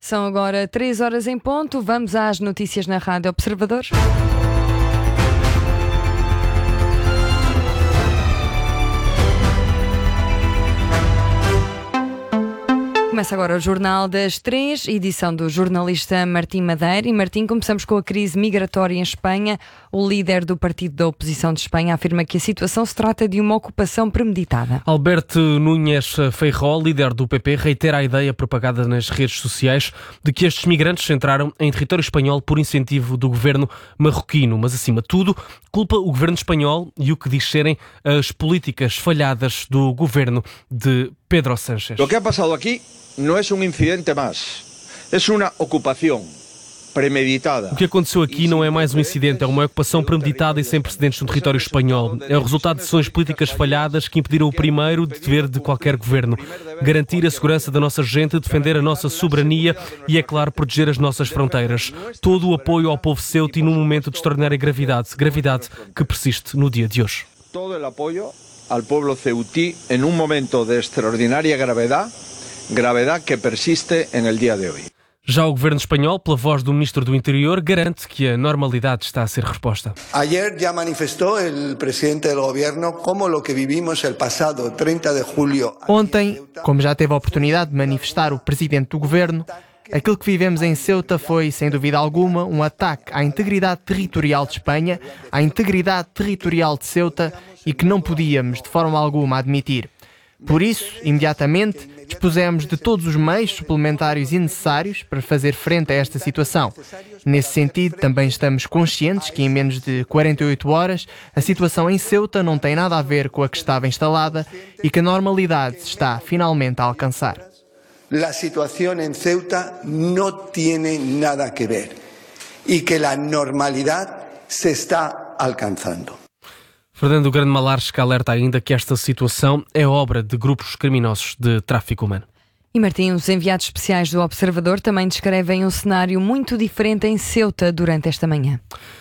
São agora 3 horas em ponto. Vamos às notícias na Rádio Observador. Começa agora o Jornal das 3, edição do jornalista Martim Madeira. E Martim, começamos com a crise migratória em Espanha. O líder do partido da oposição de Espanha afirma que a situação se trata de uma ocupação premeditada. Alberto Núñez Feijóo, líder do PP, reitera a ideia propagada nas redes sociais de que estes migrantes entraram em território espanhol por incentivo do governo marroquino. Mas, acima de tudo, culpa o governo espanhol e o que diz serem as políticas falhadas do governo de Pedro Sánchez. Lo que ha pasado aquí no es un incidente más, es una ocupación premeditada. O que aconteceu aqui não é mais um incidente, é uma ocupação premeditada e sem precedentes no território espanhol. É o resultado de decisões políticas falhadas que impediram o primeiro dever de qualquer governo: garantir a segurança da nossa gente, defender a nossa soberania e, é claro, proteger as nossas fronteiras. Todo o apoio ao povo ceuta e num momento de extraordinária gravidade que persiste no dia de hoje. Todo el apoyo al pueblo ceutí en un momento de extraordinaria gravedad que persiste en el día de hoy. Já o governo espanhol, pela voz do ministro do Interior, garante que a normalidade está a ser reposta. Ayer ya manifestó el presidente del gobierno como lo que vivimos el pasado 30 de julio. Ontem, como já teve a oportunidade de manifestar o presidente do governo, aquilo que vivemos em Ceuta foi, sem dúvida alguma, um ataque à integridade territorial de Espanha, à integridade territorial de Ceuta e que não podíamos, de forma alguma, admitir. Por isso, imediatamente, dispusemos de todos os meios suplementares e necessários para fazer frente a esta situação. Nesse sentido, também estamos conscientes que em menos de 48 horas a situação em Ceuta não tem nada a ver com a que estava instalada e que a normalidade se está finalmente a alcançar. La situación en Ceuta no tiene nada que ver y que la normalidad se está alcanzando. Fernando Grande Malares alerta ainda que esta situação é obra de grupos criminosos de tráfico humano. E Martim, os enviados especiais do Observador também descrevem um cenário muito diferente em Ceuta durante esta manhã.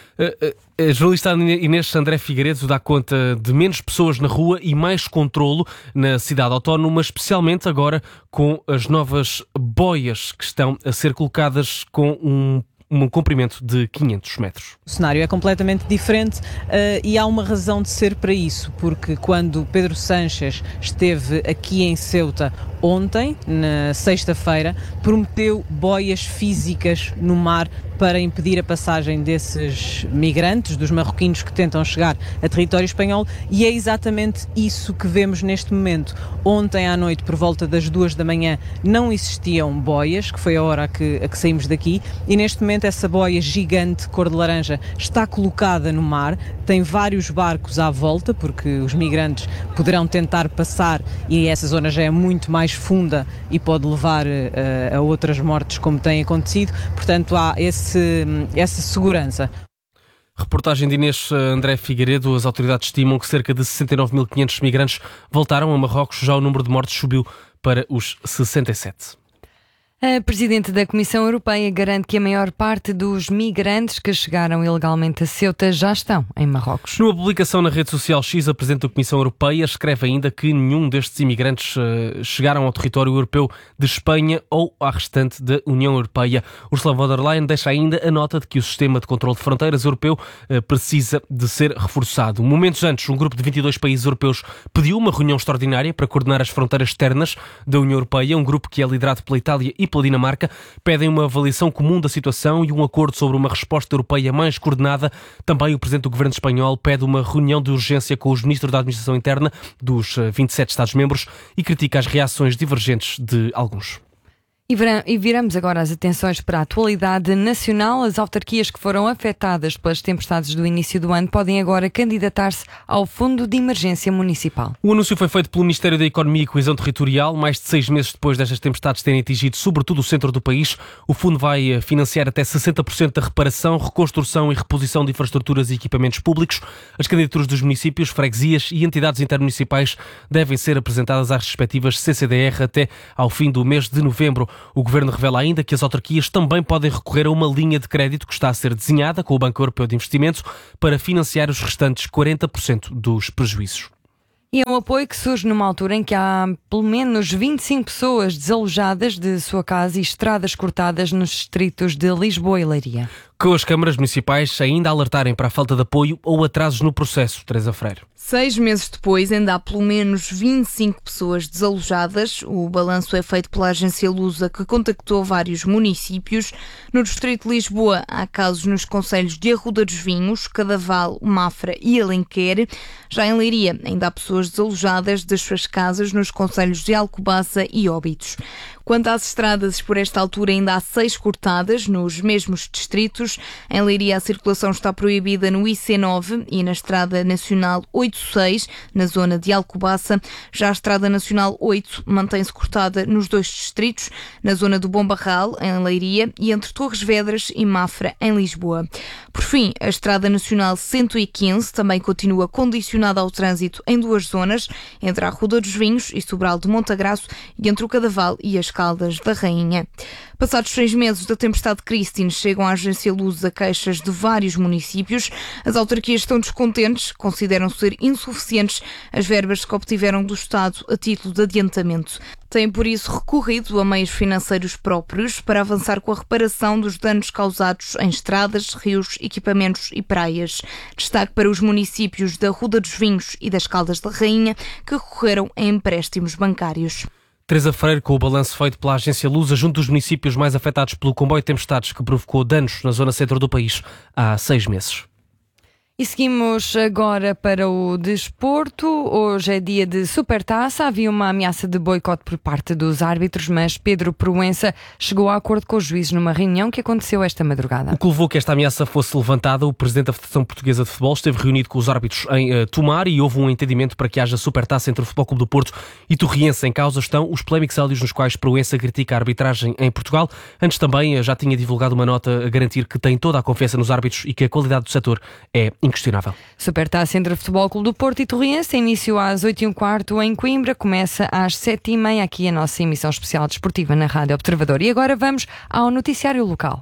A jornalista Inês André Figueiredo dá conta de menos pessoas na rua e mais controlo na cidade autónoma, especialmente agora com as novas boias que estão a ser colocadas com um comprimento de 500 metros. O cenário é completamente diferente e há uma razão de ser para isso, porque quando Pedro Sánchez esteve aqui em Ceuta ontem, na sexta-feira, prometeu boias físicas no mar para impedir a passagem desses migrantes, dos marroquinos que tentam chegar a território espanhol, e é exatamente isso que vemos neste momento. Ontem à noite, por volta das 2 da manhã, não existiam boias, que foi a hora a que saímos daqui, e neste momento essa boia gigante, cor de laranja, está colocada no mar, tem vários barcos à volta, porque os migrantes poderão tentar passar e essa zona já é muito mais funda e pode levar a outras mortes, como tem acontecido, portanto há essa segurança. Reportagem de Inês André Figueiredo. As autoridades estimam que cerca de 69.500 migrantes voltaram a Marrocos. Já o número de mortes subiu para os 67. A Presidente da Comissão Europeia garante que a maior parte dos migrantes que chegaram ilegalmente a Ceuta já estão em Marrocos. Numa publicação na rede social X, a Presidente da Comissão Europeia escreve ainda que nenhum destes imigrantes chegaram ao território europeu de Espanha ou à restante da União Europeia. Ursula von der Leyen deixa ainda a nota de que o sistema de controle de fronteiras europeu precisa de ser reforçado. Momentos antes, um grupo de 22 países europeus pediu uma reunião extraordinária para coordenar as fronteiras externas da União Europeia. Um grupo que é liderado pela Itália e pela Dinamarca pedem uma avaliação comum da situação e um acordo sobre uma resposta europeia mais coordenada. Também o Presidente do Governo espanhol pede uma reunião de urgência com os Ministros da Administração Interna dos 27 Estados-membros e critica as reações divergentes de alguns. E viramos agora as atenções para a atualidade nacional. As autarquias que foram afetadas pelas tempestades do início do ano podem agora candidatar-se ao Fundo de Emergência Municipal. O anúncio foi feito pelo Ministério da Economia e Coesão Territorial. Mais de 6 meses depois destas tempestades terem atingido sobretudo o centro do país, o fundo vai financiar até 60% da reparação, reconstrução e reposição de infraestruturas e equipamentos públicos. As candidaturas dos municípios, freguesias e entidades intermunicipais devem ser apresentadas às respectivas CCDR até ao fim do mês de novembro. O Governo revela ainda que as autarquias também podem recorrer a uma linha de crédito que está a ser desenhada com o Banco Europeu de Investimento para financiar os restantes 40% dos prejuízos. E é um apoio que surge numa altura em que há pelo menos 25 pessoas desalojadas de sua casa e estradas cortadas nos distritos de Lisboa e Leiria. Com as câmaras municipais ainda a alertarem para a falta de apoio ou atrasos no processo, Teresa Freire. 6 meses depois, ainda há pelo menos 25 pessoas desalojadas. O balanço é feito pela agência Lusa, que contactou vários municípios. No distrito de Lisboa, há casos nos concelhos de Arruda dos Vinhos, Cadaval, Mafra e Alenquer. Já em Leiria, ainda há pessoas desalojadas das suas casas nos concelhos de Alcobaça e Óbidos. Quanto às estradas, por esta altura ainda há 6 cortadas nos mesmos distritos. Em Leiria, a circulação está proibida no IC9 e na Estrada Nacional 86, na zona de Alcobaça. Já a Estrada Nacional 8 mantém-se cortada nos 2 distritos, na zona do Bom Barral, em Leiria, e entre Torres Vedras e Mafra, em Lisboa. Por fim, a Estrada Nacional 115 também continua condicionada ao trânsito em 2 zonas, entre a Arruda dos Vinhos e Sobral de Montagraço e entre o Cadaval e as Caldas da Rainha. Passados 6 meses da tempestade Christine, chegam à agência Lusa queixas de vários municípios. As autarquias estão descontentes, consideram ser insuficientes as verbas que obtiveram do Estado a título de adiantamento. Têm, por isso, recorrido a meios financeiros próprios para avançar com a reparação dos danos causados em estradas, rios, equipamentos e praias. Destaque para os municípios da Arruda dos Vinhos e das Caldas da Rainha, que recorreram a empréstimos bancários. Teresa Freire, com o balanço feito pela agência Lusa, junto dos municípios mais afetados pelo comboio de tempestades que provocou danos na zona centro do país há 6 meses. E seguimos agora para o desporto. Hoje é dia de Supertaça. Havia uma ameaça de boicote por parte dos árbitros, mas Pedro Proença chegou a acordo com os juízes numa reunião que aconteceu esta madrugada. O que levou que esta ameaça fosse levantada, o presidente da Federação Portuguesa de Futebol esteve reunido com os árbitros em Tomar e houve um entendimento para que haja Supertaça entre o Futebol Clube do Porto e Torriense. Em causa estão os polémicos áudios nos quais Proença critica a arbitragem em Portugal. Antes também já tinha divulgado uma nota a garantir que tem toda a confiança nos árbitros e que a qualidade do setor é inquestionável. Supertaça entre o Futebol Clube do Porto e Torriense, início às 8h15 em Coimbra, começa às 7h30 aqui a nossa emissão especial desportiva na Rádio Observador. E agora vamos ao noticiário local.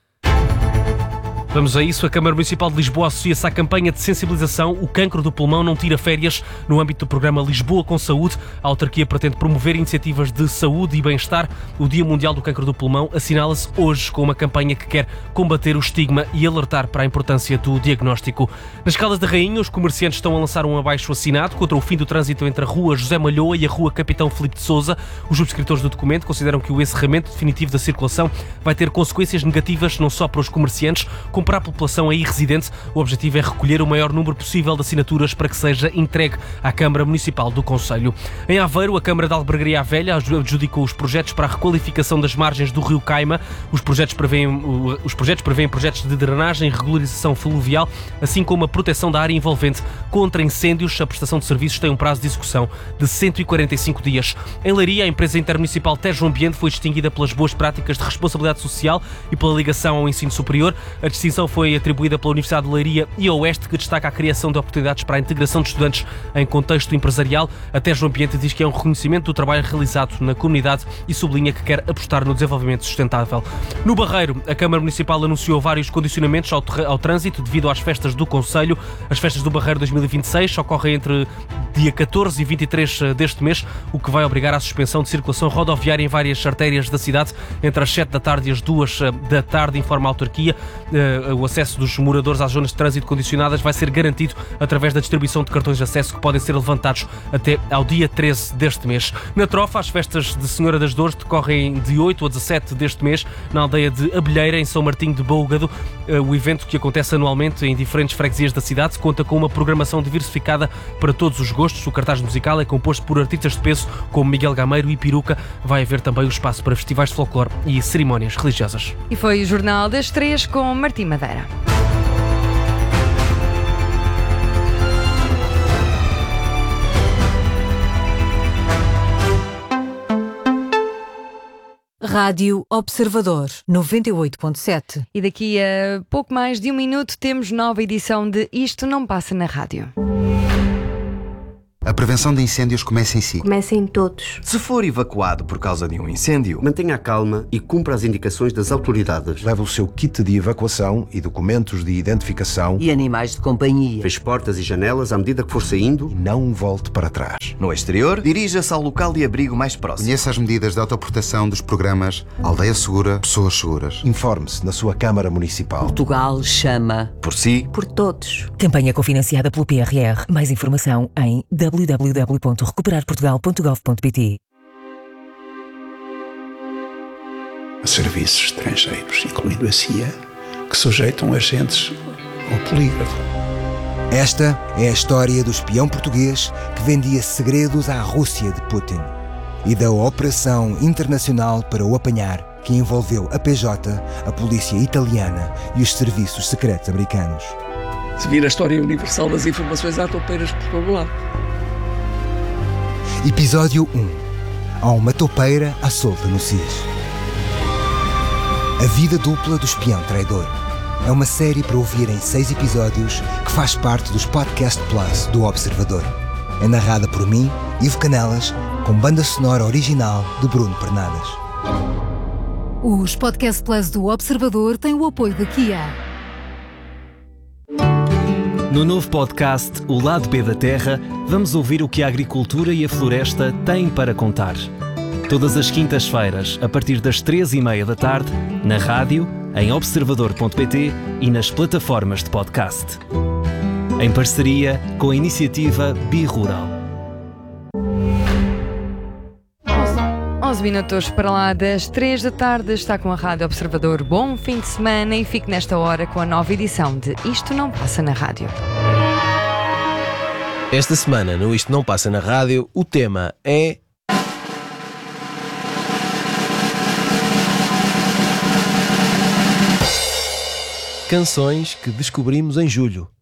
Vamos a isso. A Câmara Municipal de Lisboa associa-se à campanha de sensibilização O Cancro do Pulmão não tira férias. No âmbito do programa Lisboa com Saúde, a autarquia pretende promover iniciativas de saúde e bem-estar. O Dia Mundial do Cancro do Pulmão assinala-se hoje com uma campanha que quer combater o estigma e alertar para a importância do diagnóstico. Nas Caldas da Rainha, os comerciantes estão a lançar um abaixo-assinado contra o fim do trânsito entre a Rua José Malhoa e a Rua Capitão Filipe de Sousa. Os subscritores do documento consideram que o encerramento definitivo da circulação vai ter consequências negativas não só para os comerciantes, como para a população aí residente. O objetivo é recolher o maior número possível de assinaturas para que seja entregue à Câmara Municipal do Concelho. Em Aveiro, a Câmara de Albergaria Velha adjudicou os projetos para a requalificação das margens do Rio Caima. Os projetos prevêem projetos de drenagem e regularização fluvial, assim como a proteção da área envolvente contra incêndios. A prestação de serviços tem um prazo de execução de 145 dias. Em Leiria, a empresa intermunicipal Tejo Ambiente foi distinguida pelas boas práticas de responsabilidade social e pela ligação ao ensino superior. A distinção foi atribuída pela Universidade de Leiria e Oeste, que destaca a criação de oportunidades para a integração de estudantes em contexto empresarial. A Tejo Ambiente diz que é um reconhecimento do trabalho realizado na comunidade e sublinha que quer apostar no desenvolvimento sustentável. No Barreiro, a Câmara Municipal anunciou vários condicionamentos ao trânsito devido às festas do Concelho. As festas do Barreiro 2026 ocorrem entre dia 14 e 23 deste mês, o que vai obrigar à suspensão de circulação rodoviária em várias artérias da cidade entre as 7 da tarde e as 2 da tarde, informa a autarquia. O acesso dos moradores às zonas de trânsito condicionadas vai ser garantido através da distribuição de cartões de acesso que podem ser levantados até ao dia 13 deste mês. Na Trofa, as festas de Senhora das Dores decorrem de 8 a 17 deste mês na aldeia de Abelheira, em São Martinho de Bôlgado. O evento, que acontece anualmente em diferentes freguesias da cidade, conta com uma programação diversificada para todos os gostos. O cartaz musical é composto por artistas de peso como Miguel Gameiro e Peruca. Vai haver também o espaço para festivais de folclore e cerimónias religiosas. E foi o Jornal das 3 com Martim Madeira. Rádio Observador 98.7. E daqui a pouco mais de um minuto temos nova edição de Isto Não Passa na Rádio. A prevenção de incêndios começa em si. Começa em todos. Se for evacuado por causa de um incêndio, mantenha a calma e cumpra as indicações das autoridades. Leve o seu kit de evacuação e documentos de identificação. E animais de companhia. Feche portas e janelas à medida que for saindo. E não volte para trás. No exterior, dirija-se ao local de abrigo mais próximo. Conheça as medidas de autoproteção dos programas Aldeia Segura, Pessoas Seguras. Informe-se na sua Câmara Municipal. Portugal chama por si, por todos. Campanha cofinanciada pelo PRR. Mais informação em www.recuperarportugal.gov.pt. Serviços estrangeiros, incluindo a CIA, que sujeitam agentes ao polígrafo. Esta é a história do espião português que vendia segredos à Rússia de Putin e da operação internacional para o apanhar, que envolveu a PJ, a polícia italiana e os serviços secretos americanos. Se vir a história universal das informações, há toupeiras por todo lado. Episódio 1. Há uma toupeira à solta no SIS. A vida dupla do espião traidor. É uma série para ouvir em 6 episódios que faz parte dos Podcast Plus do Observador. É narrada por mim, Ivo Canelas, com banda sonora original de Bruno Pernadas. Os Podcast Plus do Observador têm o apoio da Kia. No novo podcast O Lado B da Terra, vamos ouvir o que a agricultura e a floresta têm para contar. Todas as quintas-feiras, a partir das 3h30 da tarde, na rádio, em observador.pt e nas plataformas de podcast. Em parceria com a iniciativa Bi-Rural. 11 minutos para lá das 3 da tarde, está com a Rádio Observador. Bom fim de semana e fique nesta hora com a nova edição de Isto Não Passa na Rádio. Esta semana, no Isto Não Passa na Rádio, o tema é... canções que descobrimos em julho.